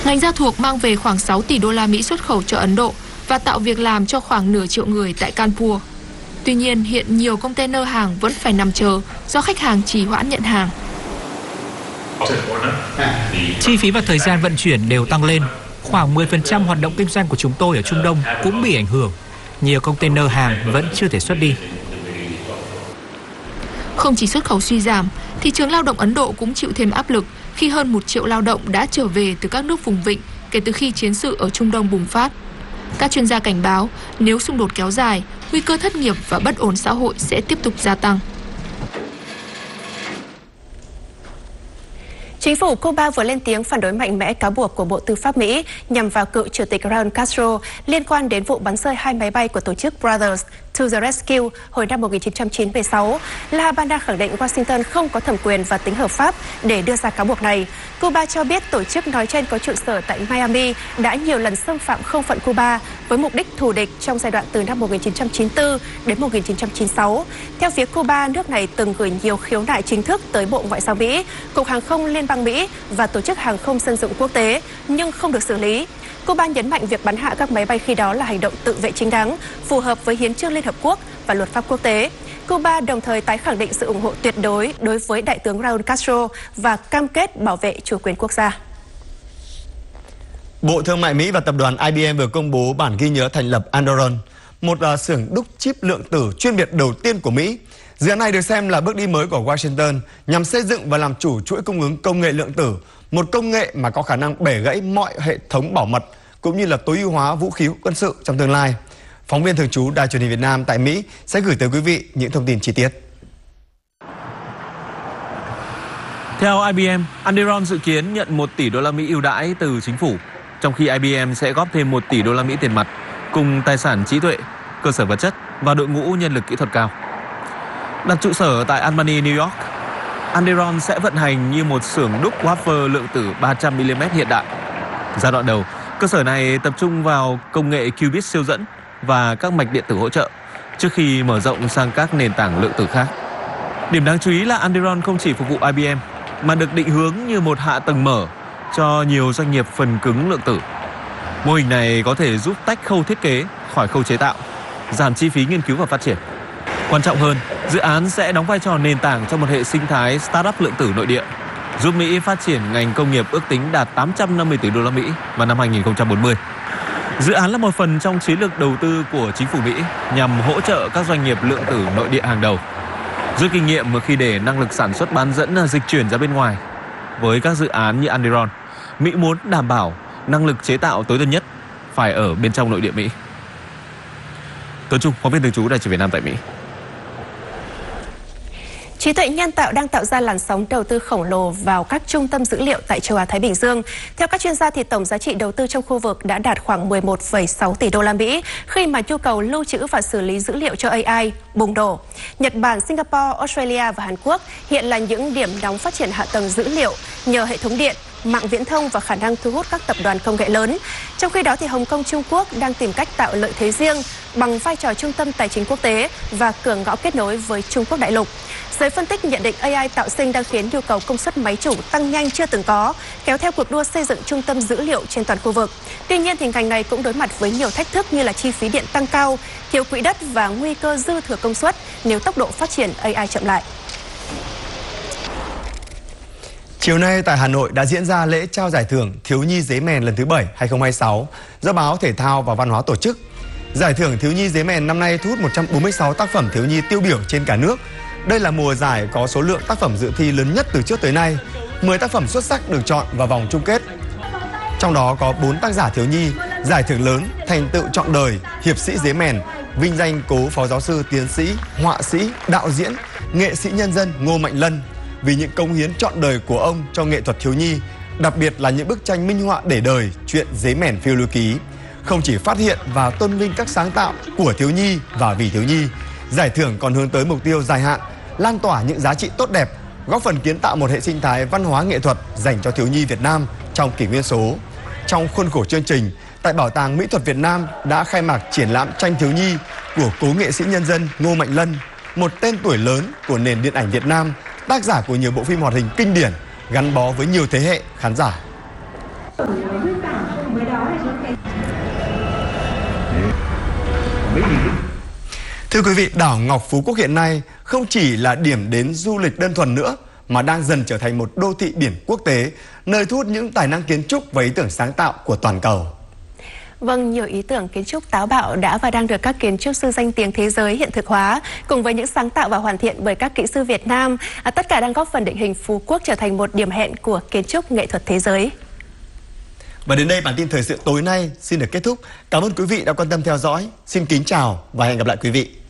Ngành da thuộc mang về khoảng 6 tỷ đô la Mỹ xuất khẩu cho Ấn Độ và tạo việc làm cho khoảng nửa triệu người tại Kanpur. Tuy nhiên, hiện nhiều container hàng vẫn phải nằm chờ do khách hàng trì hoãn nhận hàng. Chi phí và thời gian vận chuyển đều tăng lên. Khoảng 10% hoạt động kinh doanh của chúng tôi ở Trung Đông cũng bị ảnh hưởng. Nhiều container hàng vẫn chưa thể xuất đi. Không chỉ xuất khẩu suy giảm, thị trường lao động Ấn Độ cũng chịu thêm áp lực khi hơn 1 triệu lao động đã trở về từ các nước vùng vịnh kể từ khi chiến sự ở Trung Đông bùng phát. Các chuyên gia cảnh báo nếu xung đột kéo dài, nguy cơ thất nghiệp và bất ổn xã hội sẽ tiếp tục gia tăng. Chính phủ Cuba vừa lên tiếng phản đối mạnh mẽ cáo buộc của Bộ Tư pháp Mỹ nhằm vào cựu chủ tịch Raúl Castro liên quan đến vụ bắn rơi 2 máy bay của tổ chức Brothers to the Rescue hồi năm 1996. La Habana khẳng định Washington không có thẩm quyền và tính hợp pháp để đưa ra cáo buộc này. Cuba cho biết tổ chức nói trên có trụ sở tại Miami đã nhiều lần xâm phạm không phận Cuba với mục đích thù địch trong giai đoạn từ năm 1994 đến 1996. Theo phía Cuba, nước này từng gửi nhiều khiếu nại chính thức tới Bộ Ngoại giao Mỹ, Cục Hàng không Liên bang Mỹ và Tổ chức Hàng không Dân dụng Quốc tế, nhưng không được xử lý. Cuba nhấn mạnh việc bắn hạ các máy bay khi đó là hành động tự vệ chính đáng, phù hợp với Hiến chương Liên Hợp Quốc và luật pháp quốc tế. Cuba đồng thời tái khẳng định sự ủng hộ tuyệt đối đối với Đại tướng Raúl Castro và cam kết bảo vệ chủ quyền quốc gia. Bộ Thương mại Mỹ và tập đoàn IBM vừa công bố bản ghi nhớ thành lập Anduril, một xưởng đúc chip lượng tử chuyên biệt đầu tiên của Mỹ. Dự án này được xem là bước đi mới của Washington nhằm xây dựng và làm chủ chuỗi cung ứng công nghệ lượng tử, một công nghệ mà có khả năng bẻ gãy mọi hệ thống bảo mật cũng như là tối ưu hóa vũ khí quân sự trong tương lai. Phóng viên thường trú Đài Truyền hình Việt Nam tại Mỹ sẽ gửi tới quý vị những thông tin chi tiết. Theo IBM, Anduril dự kiến nhận 1 tỷ đô la Mỹ ưu đãi từ chính phủ, trong khi IBM sẽ góp thêm 1 tỷ đô la Mỹ tiền mặt cùng tài sản trí tuệ, cơ sở vật chất và đội ngũ nhân lực kỹ thuật cao. Đặt trụ sở tại Albany, New York, Anduril sẽ vận hành như một xưởng đúc wafer lượng tử 300mm hiện đại. Giai đoạn đầu, cơ sở này tập trung vào công nghệ qubit siêu dẫn và các mạch điện tử hỗ trợ trước khi mở rộng sang các nền tảng lượng tử khác. Điểm đáng chú ý là Anduril không chỉ phục vụ IBM mà được định hướng như một hạ tầng mở cho nhiều doanh nghiệp phần cứng lượng tử. Mô hình này có thể giúp tách khâu thiết kế khỏi khâu chế tạo, giảm chi phí nghiên cứu và phát triển. Quan trọng hơn, dự án sẽ đóng vai trò nền tảng cho một hệ sinh thái startup lượng tử nội địa, giúp Mỹ phát triển ngành công nghiệp ước tính đạt 850 tỷ đô la Mỹ vào năm 2040. Dự án là một phần trong chiến lược đầu tư của chính phủ Mỹ nhằm hỗ trợ các doanh nghiệp lượng tử nội địa hàng đầu, rút kinh nghiệm khi để năng lực sản xuất bán dẫn dịch chuyển ra bên ngoài. Với các dự án như Anduril, Mỹ muốn đảm bảo năng lực chế tạo tối tân nhất phải ở bên trong nội địa Mỹ. Tuấn Trung, phóng viên thường trú Đài Truyền hình Việt Nam tại Mỹ. Trí tuệ nhân tạo đang tạo ra làn sóng đầu tư khổng lồ vào các trung tâm dữ liệu tại châu Á-Thái Bình Dương. Theo các chuyên gia, thì tổng giá trị đầu tư trong khu vực đã đạt khoảng 11,6 tỷ đô la Mỹ khi mà nhu cầu lưu trữ và xử lý dữ liệu cho AI bùng nổ. Nhật Bản, Singapore, Australia và Hàn Quốc hiện là những điểm nóng phát triển hạ tầng dữ liệu nhờ hệ thống điện, mạng viễn thông và khả năng thu hút các tập đoàn công nghệ lớn. Trong khi đó, thì Hồng Kông, Trung Quốc đang tìm cách tạo lợi thế riêng bằng vai trò trung tâm tài chính quốc tế và cửa ngõ kết nối với Trung Quốc đại lục. Giới phân tích nhận định AI tạo sinh đang khiến nhu cầu công suất máy chủ tăng nhanh chưa từng có, kéo theo cuộc đua xây dựng trung tâm dữ liệu trên toàn khu vực. Tuy nhiên, thì ngành này cũng đối mặt với nhiều thách thức như là chi phí điện tăng cao, thiếu quỹ đất và nguy cơ dư thừa công suất nếu tốc độ phát triển AI chậm lại. Chiều nay tại Hà Nội đã diễn ra lễ trao giải thưởng Thiếu nhi Dế Mèn lần thứ 7 2026 do Báo Thể thao và Văn hóa tổ chức. Giải thưởng Thiếu nhi Dế Mèn năm nay thu hút 146 tác phẩm thiếu nhi tiêu biểu trên cả nước. Đây là mùa giải có số lượng tác phẩm dự thi lớn nhất từ trước tới nay. 10 tác phẩm xuất sắc được chọn vào vòng chung kết. Trong đó có 4 tác giả thiếu nhi, giải thưởng lớn, thành tựu trọn đời, hiệp sĩ Dế Mèn, vinh danh cố phó giáo sư, tiến sĩ, họa sĩ, đạo diễn, nghệ sĩ nhân dân Ngô Mạnh Lân vì những cống hiến trọn đời của ông cho nghệ thuật thiếu nhi, đặc biệt là những bức tranh minh họa để đời chuyện Dế Mèn phiêu lưu ký. Không chỉ phát hiện và tôn vinh các sáng tạo của thiếu nhi và vì thiếu nhi, giải thưởng còn hướng tới mục tiêu dài hạn, lan tỏa những giá trị tốt đẹp, góp phần kiến tạo một hệ sinh thái văn hóa nghệ thuật dành cho thiếu nhi Việt Nam trong kỷ nguyên số. Trong khuôn khổ chương trình, tại Bảo tàng Mỹ thuật Việt Nam đã khai mạc triển lãm tranh thiếu nhi của cố nghệ sĩ nhân dân Ngô Mạnh Lân, một tên tuổi lớn của nền điện ảnh Việt Nam, tác giả của nhiều bộ phim hoạt hình kinh điển, gắn bó với nhiều thế hệ khán giả. Thưa quý vị, đảo Ngọc Phú Quốc hiện nay không chỉ là điểm đến du lịch đơn thuần nữa, mà đang dần trở thành một đô thị biển quốc tế, nơi thu hút những tài năng kiến trúc và ý tưởng sáng tạo của toàn cầu. Vâng, nhiều ý tưởng kiến trúc táo bạo đã và đang được các kiến trúc sư danh tiếng thế giới hiện thực hóa, cùng với những sáng tạo và hoàn thiện bởi các kỹ sư Việt Nam. Tất cả đang góp phần định hình Phú Quốc trở thành một điểm hẹn của kiến trúc nghệ thuật thế giới. Và đến đây bản tin thời sự tối nay xin được kết thúc. Cảm ơn quý vị đã quan tâm theo dõi. Xin kính chào và hẹn gặp lại quý vị.